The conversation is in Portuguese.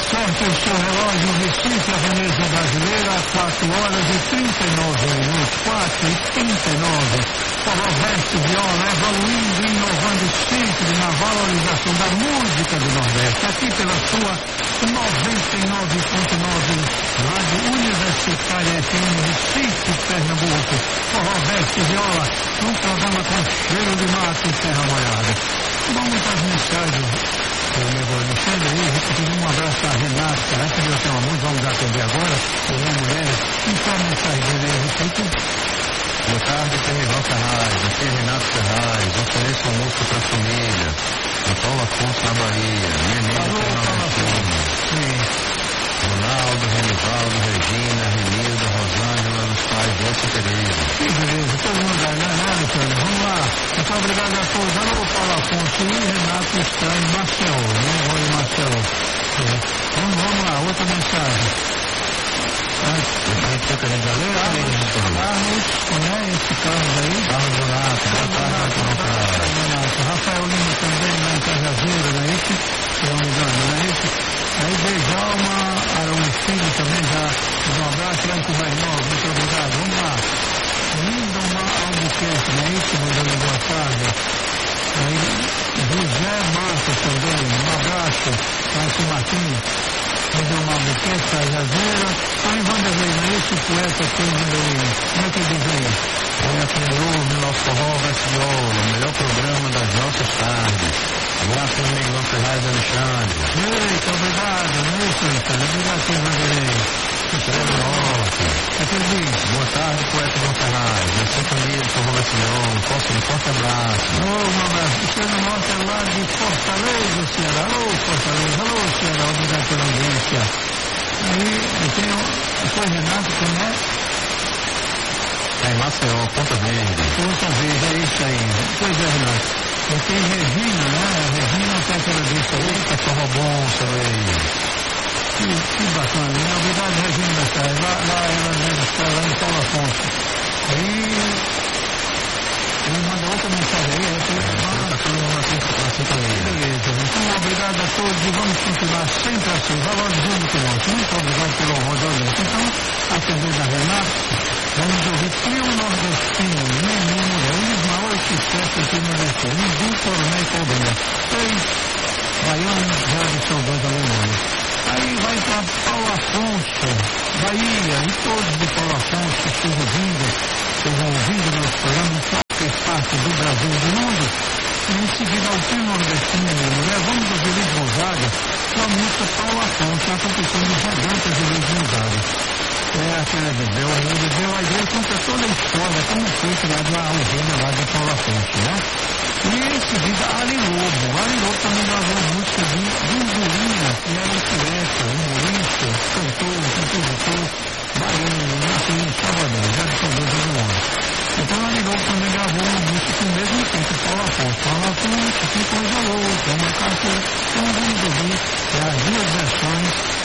Acerte o seu relógio, Recife, a Veneza Brasileira, 4h39. 4h39. Forró Verso Viola, evoluindo, inovando sempre na valorização da música do Nordeste. Aqui pela sua 99.9 Rádio Universitária FM Recife, Pernambuco. Forró Verso Viola, um programa com cheiro de mato e terra molhada. Bom, muitas mensagens. Alexandre aí, repetindo um abraço a Renata. Essa deu até uma música, vamos atender agora. Olá, mulher. E qual a mensagem dele aí, repito? Boa tarde, Terminal Ferraz. Aqui é Renato Ferraz. Ofereço almoço para a família. Em Paulo Afonso, na Bahia. Minha amiga Fernanda. Sim. Ronaldo, Renivaldo, Regina, Renildo, Rosângela, os pais de Elsa Tereza. Que beleza, todo mundo aí, né, Alexandre? Vamos lá. Muito obrigado a todos. Alô, Paulo Afonso e Renato está em Maceió, né? Oi, Maceió. Vamos lá, outra mensagem. Carlos, conhece esse Carlos aí? Carlos Donato, Rafael Lima também, lá em Cajazeira, não é isso? Se não me engano, não é isso? Aí Bejalma Arão Filho também já. Um abraço, Franco Vainol, muito obrigado. Vamos lá. Lindomar Albuquerque, não é isso? Mandando boa tarde. Aí José Marcos também, um abraço. Márcio Martins. Lindomar Albuquerque, Cajazeira. Aí Vanderlei, não é esse poeta que tem Vanderlei? Como é que ele diz aí? Olha, primeiro, no nosso Forró Verso Viola, o melhor programa das nossas tardes. Abraço, meu amigo João Ferraz Alexandre. Eita, obrigado, não é isso, Alexandre? Obrigado, senhor Vanderlei. Boa tarde, poeta João Ferraz. Eu sou família do Forró Verso Viola. Um forte abraço. Um abraço. Luciano Norte é lá de Fortaleza, Ceará. Alô, Fortaleza. Alô, Ceará. Obrigado pela audiência. Aí, eu tenho... Foi Renato, como é? É, em Maceió, Ponta Verde. Ponta Verde, é isso aí. Pois é, Renato. Eu tenho Regina, né? A Regina, até que ela disse aí, que é forró bom, seu aí. Que bacana, né? Obrigado, Regina, cara. Lá ela deve estar lá em Paulo Afonso. Aí, ele manda outra mensagem aí, Tá todo mundo assim também. Beleza, então obrigado a todos e vamos continuar sempre assim, valorizando o que nós. Muito obrigado pelo rodolento. Então, atendendo a Renato, vamos ouvir Trio Nordestino, nenhum mulher, um dos maiores sucessos aqui no Nordestino, do Coronel Colbena. 3 baianos, já de saudosos alemães. Aí vai para Paulo Afonso, Bahia, e todos de Paulo Afonso estejam ouvindo nosso programa em qualquer parte do Brasil e do mundo. E em seguida ao Trio Nordestino, minha mulher, vamos ouvir Luiz Gonzaga com a música Paulo Afonso, a composição dos Gigantes de Luiz Gonzaga. Aquela bebeu, a igreja conta toda a história, como foi criado a algema lá de Paulo Afonso, né? E em seguida, Ari Lobo também gravou a música de Dumburina, que era um poeta, humorista, cantor, compositor, baiano, nasceu em Salvador, já de São Dois do Mundo. Então, Ari Lobo também gravou uma música com o mesmo tempo, Paulo Afonso. Paulo Afonso, que coisa louca, uma carta, então vamos ouvir as duas versões